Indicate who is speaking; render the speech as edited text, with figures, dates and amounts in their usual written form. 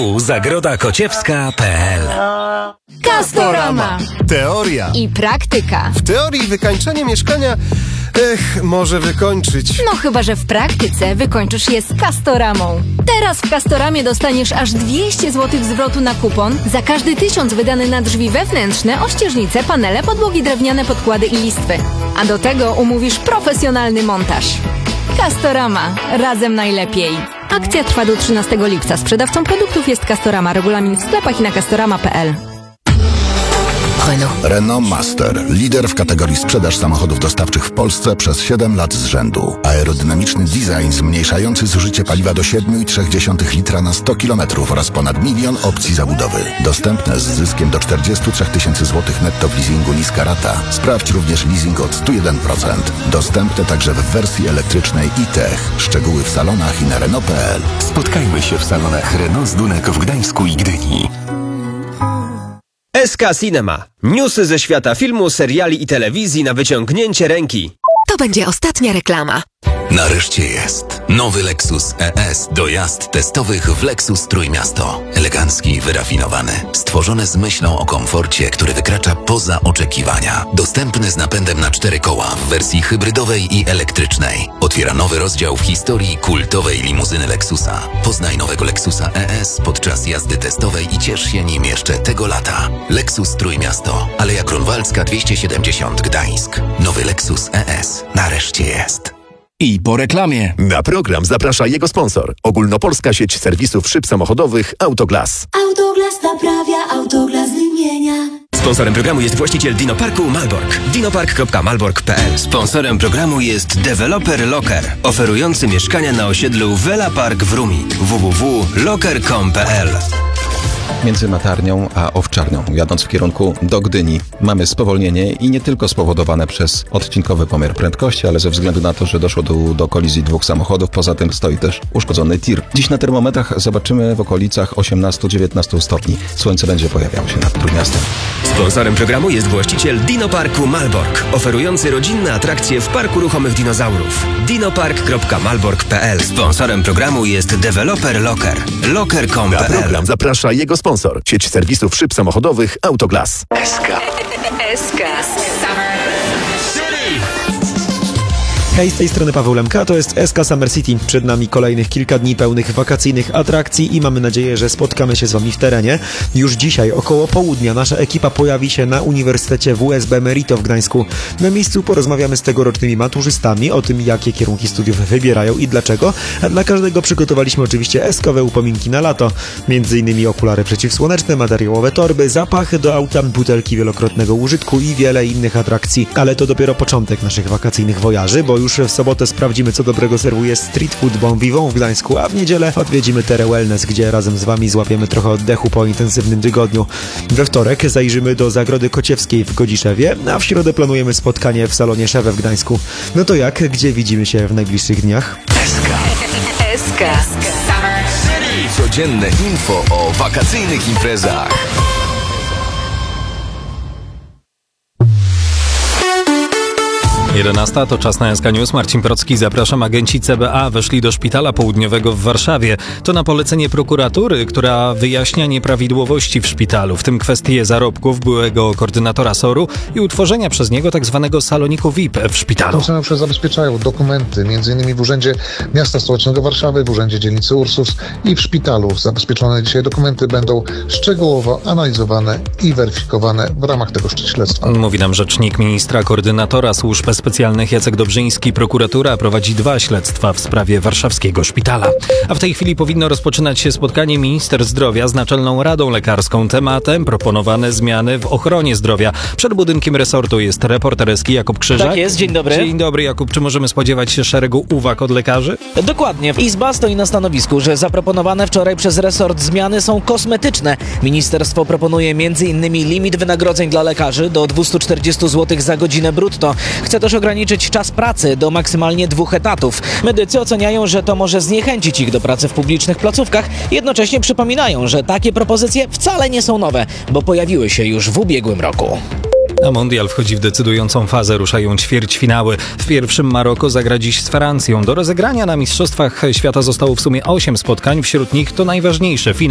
Speaker 1: Zagrodakociewska.pl.
Speaker 2: Castorama.
Speaker 3: Teoria.
Speaker 2: I praktyka.
Speaker 3: W teorii wykańczenie mieszkania, może wykończyć.
Speaker 2: No chyba, że w praktyce wykończysz je z Castoramą. Teraz w Castoramie dostaniesz aż 200 zł zwrotu na kupon za każdy 1000 wydany na drzwi wewnętrzne, ościeżnice, panele, podłogi drewniane, podkłady i listwy. A do tego umówisz profesjonalny montaż. Castorama. Razem najlepiej. Akcja trwa do 13 lipca. Sprzedawcą produktów jest Castorama. Regulamin w sklepach i na castorama.pl.
Speaker 4: Renault Master. Lider w kategorii sprzedaż samochodów dostawczych w Polsce przez 7 lat z rzędu. Aerodynamiczny design zmniejszający zużycie paliwa do 7,3 litra na 100 km oraz ponad 1 milion opcji zabudowy. Dostępne z zyskiem do 43 000 zł netto w leasingu niska rata. Sprawdź również leasing od 101%. Dostępne także w wersji elektrycznej e-Tech. Szczegóły w salonach i na Renault.pl.
Speaker 1: Spotkajmy się w salonach Renault z Dunek w Gdańsku i Gdyni.
Speaker 5: SK Cinema. Newsy ze świata filmu, seriali i telewizji na wyciągnięcie ręki.
Speaker 6: To będzie ostatnia reklama.
Speaker 7: Nareszcie jest. Nowy Lexus ES do jazd testowych w Lexus Trójmiasto. Elegancki i wyrafinowany. Stworzony z myślą o komforcie, który wykracza poza oczekiwania. Dostępny z napędem na 4 koła w wersji hybrydowej i elektrycznej. Otwiera nowy rozdział w historii kultowej limuzyny Lexusa. Poznaj nowego Lexusa ES podczas jazdy testowej i ciesz się nim jeszcze tego lata. Lexus Trójmiasto. Aleja Grunwaldzka 270 Gdańsk. Nowy Lexus ES. Nareszcie jest.
Speaker 1: I po reklamie. Na program zaprasza jego sponsor. Ogólnopolska sieć serwisów szyb samochodowych Autoglas.
Speaker 8: Autoglas naprawia, Autoglas wymienia.
Speaker 5: Sponsorem programu jest właściciel Dinoparku Malbork. dinopark.malbork.pl. Sponsorem programu jest deweloper Locker, oferujący mieszkania na osiedlu Vela Park w Rumi. www.locker.com.pl.
Speaker 9: Między Matarnią a Owczarnią, jadąc w kierunku do Gdyni, mamy spowolnienie i nie tylko spowodowane przez odcinkowy pomiar prędkości, ale ze względu na to, że doszło do kolizji 2 samochodów. Poza tym stoi też uszkodzony tir. Dziś na termometrach zobaczymy w okolicach 18-19 stopni. Słońce będzie pojawiało się nad Trójmiastem.
Speaker 5: Sponsorem programu jest właściciel Dinoparku Malbork, oferujący rodzinne atrakcje w Parku Ruchomych Dinozaurów. dinopark.malbork.pl. Sponsorem programu jest deweloper Locker. Locker.com.pl.
Speaker 1: Na program zaprasza jego sponsor. Sieć serwisów szyb samochodowych Autoglas.
Speaker 6: SK.
Speaker 10: Hej, z tej strony Paweł Lemka, to jest SK Summer City. Przed nami kolejnych kilka dni pełnych wakacyjnych atrakcji i mamy nadzieję, że spotkamy się z Wami w terenie. Już dzisiaj około południa nasza ekipa pojawi się na Uniwersytecie WSB Merito w Gdańsku. Na miejscu porozmawiamy z tegorocznymi maturzystami o tym, jakie kierunki studiów wybierają i dlaczego. A dla każdego przygotowaliśmy oczywiście SK-owe upominki na lato. Między innymi okulary przeciwsłoneczne, materiałowe torby, zapachy do auta, butelki wielokrotnego użytku i wiele innych atrakcji. Ale to dopiero początek naszych wakacyjnych wojaży, bo już w sobotę sprawdzimy, co dobrego serwuje Street Food Bon Vivant w Gdańsku, a w niedzielę odwiedzimy Terre Wellness, gdzie razem z Wami złapiemy trochę oddechu po intensywnym tygodniu. We wtorek zajrzymy do Zagrody Kociewskiej w Godziszewie, a w środę planujemy spotkanie w salonie Szewe w Gdańsku. No to jak? Gdzie widzimy się w najbliższych dniach?
Speaker 6: SK.
Speaker 1: Codzienne info o wakacyjnych imprezach.
Speaker 11: 11 to czas na SK News. Marcin Procki, zapraszam. Agenci CBA weszli do szpitala południowego w Warszawie. To na polecenie prokuratury, która wyjaśnia nieprawidłowości w szpitalu, w tym kwestie zarobków byłego koordynatora SOR-u i utworzenia przez niego tzw. saloniku VIP w szpitalu.
Speaker 12: Funkcjonariusze zabezpieczają dokumenty, m.in. w Urzędzie Miasta Stołecznego Warszawy, w Urzędzie Dzielnicy Ursus i w szpitalu. Zabezpieczone dzisiaj dokumenty będą szczegółowo analizowane i weryfikowane w ramach tego śledztwa.
Speaker 11: Mówi nam rzecznik ministra koordynatora służb specjalnych Jacek Dobrzyński. Prokuratura prowadzi 2 śledztwa w sprawie warszawskiego szpitala. A w tej chwili powinno rozpoczynać się spotkanie minister zdrowia z Naczelną Radą Lekarską. Tematem proponowane zmiany w ochronie zdrowia. Przed budynkiem resortu jest reporter SK Jakub Krzyżak.
Speaker 13: Tak jest, dzień dobry.
Speaker 11: Dzień dobry, Jakub. Czy możemy spodziewać się szeregu uwag od lekarzy?
Speaker 13: Dokładnie. Izba stoi na stanowisku, że zaproponowane wczoraj przez resort zmiany są kosmetyczne. Ministerstwo proponuje m.in. limit wynagrodzeń dla lekarzy do 240 zł za godzinę brutto. Chce też ograniczyć czas pracy do maksymalnie 2 etatów. Medycy oceniają, że to może zniechęcić ich do pracy w publicznych placówkach. Jednocześnie przypominają, że takie propozycje wcale nie są nowe, bo pojawiły się już w ubiegłym roku.
Speaker 11: A mundial wchodzi w decydującą fazę, ruszają ćwierćfinały. W pierwszym Maroko zagra dziś z Francją. Do rozegrania na Mistrzostwach Świata zostało w sumie 8 spotkań, wśród nich to najważniejsze finał